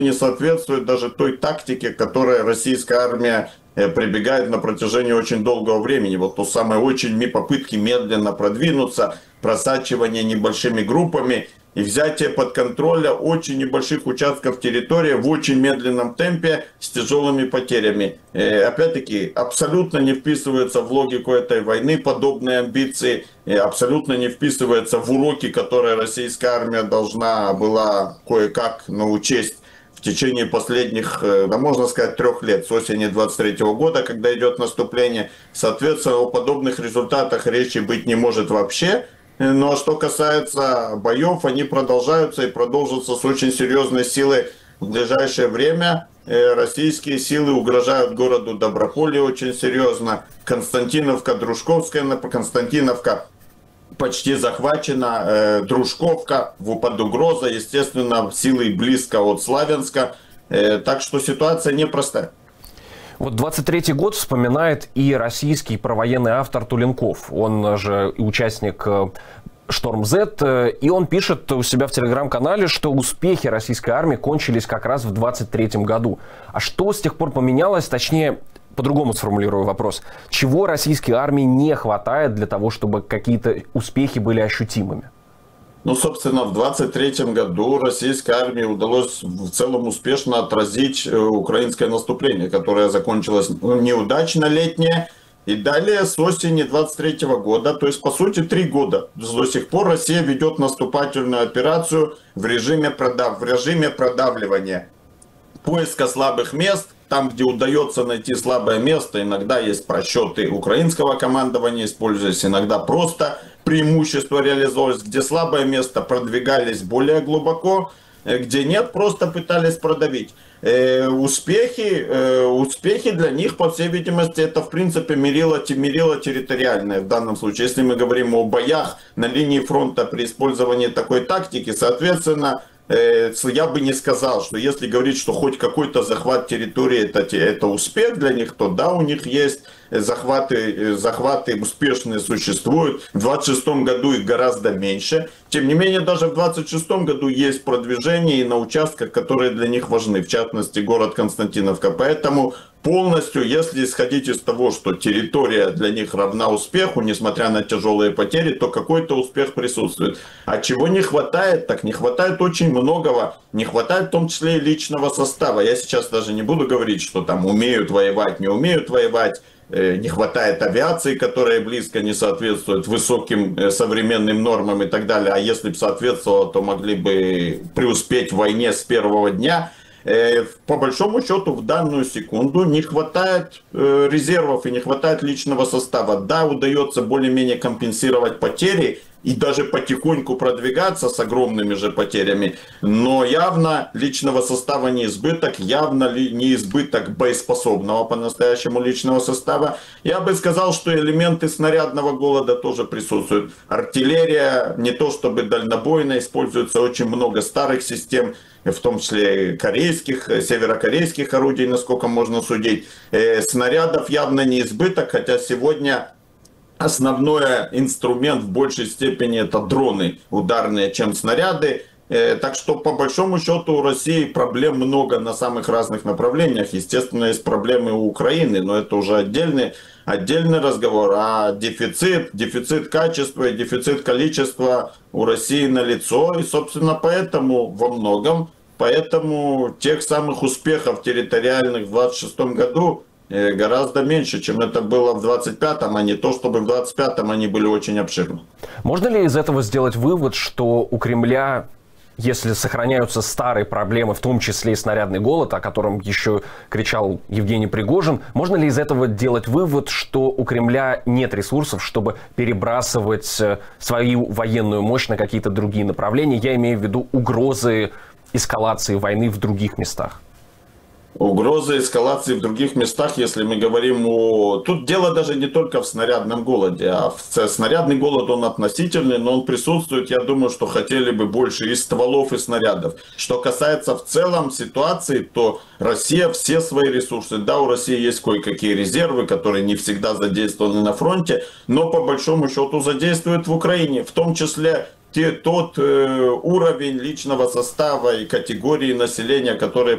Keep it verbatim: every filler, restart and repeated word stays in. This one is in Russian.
не соответствует даже той тактике, к которой российская армия прибегает на протяжении очень долгого времени. Вот то самое очень попытки медленно продвинуться, просачивание небольшими группами и взятие под контроль очень небольших участков территории в очень медленном темпе с тяжелыми потерями. Опять-таки, абсолютно не вписывается в логику этой войны подобные амбиции, абсолютно не вписывается в уроки, которые российская армия должна была кое-как научесть в течение последних, да, можно сказать, трех лет, с осени двадцать третьего года, когда идет наступление. Соответственно, о подобных результатах речи быть не может вообще. Но что касается боев, они продолжаются и продолжатся с очень серьезной силой в ближайшее время. Российские силы угрожают городу Доброполе очень серьезно. Константиновка, Дружковская, Константиновка почти захвачена, Дружковка под угрозой, естественно, силы близко от Славянска. Так что ситуация непростая. Вот двадцать третий год вспоминает и российский провоенный автор Туленков. Он же участник Шторм З, и он пишет у себя в телеграм-канале, что успехи российской армии кончились как раз в двадцать третьем году. А что с тех пор поменялось, точнее, по-другому сформулирую вопрос. Чего российской армии не хватает для того, чтобы какие-то успехи были ощутимыми? Ну, собственно, в двадцать третьем году российской армии удалось в целом успешно отразить украинское наступление, которое закончилось неудачно летнее. И далее с осени двадцать третьего года, то есть по сути три года, до сих пор Россия ведет наступательную операцию в режиме, продав... в режиме продавливания, поиска слабых мест. Там, где удается найти слабое место, иногда есть просчеты украинского командования, используясь иногда просто преимущество реализовывалось, где слабое место продвигались более глубоко, где нет, просто пытались продавить. Э, успехи, э, успехи для них, по всей видимости, это в принципе мерило, мерило территориальное в данном случае. Если мы говорим о боях на линии фронта при использовании такой тактики, соответственно, я бы не сказал, что если говорить, что хоть какой-то захват территории это, это успех для них, то да, у них есть захваты, захваты успешные существуют. В двадцать шестом году их гораздо меньше. Тем не менее, даже в двадцать шестом году есть продвижение и на участках, которые для них важны, в частности, город Константиновка. Поэтому полностью, если исходить из того, что территория для них равна успеху, несмотря на тяжелые потери, то какой-то успех присутствует. А чего не хватает? Так не хватает очень многого. Не хватает в том числе и личного состава. Я сейчас даже не буду говорить, что там умеют воевать, не умеют воевать. Не хватает авиации, которая близко не соответствует высоким современным нормам и так далее. А если бы соответствовало, то могли бы преуспеть в войне с первого дня. По большому счету, в данную секунду не хватает резервов и не хватает личного состава. Да, удается более-менее компенсировать потери и даже потихоньку продвигаться с огромными же потерями, но явно личного состава не избыток, явно не избыток боеспособного по-настоящему личного состава. Я бы сказал, что элементы снарядного голода тоже присутствуют. Артиллерия не то чтобы дальнобойная, используется очень много старых систем, в том числе корейских, северокорейских орудий, насколько можно судить. Снарядов явно не избыток, хотя сегодня основной инструмент в большей степени это дроны ударные, чем снаряды. Так что по большому счету у России проблем много на самых разных направлениях. Естественно, есть проблемы у Украины, но это уже отдельный, отдельный разговор. А дефицит, дефицит качества и дефицит количества у России налицо. И, собственно, поэтому во многом, поэтому тех самых успехов территориальных в двадцать шестом году гораздо меньше, чем это было в двадцать пятом, а не то, чтобы в двадцать пятом они были очень обширны. Можно ли из этого сделать вывод, что у Кремля, если сохраняются старые проблемы, в том числе и снарядный голод, о котором еще кричал Евгений Пригожин, можно ли из этого делать вывод, что у Кремля нет ресурсов, чтобы перебрасывать свою военную мощь на какие-то другие направления? Я имею в виду угрозы эскалации войны в других местах. Угрозы эскалации в других местах, если мы говорим о... Тут дело даже не только в снарядном голоде, а в... снарядный голод, он относительный, но он присутствует. Я думаю, что хотели бы больше и стволов, и снарядов. Что касается в целом ситуации, то Россия все свои ресурсы, да, у России есть кое-какие резервы, которые не всегда задействованы на фронте, но по большому счету задействуют в Украине, в том числе те, тот э, уровень личного состава и категории населения, которые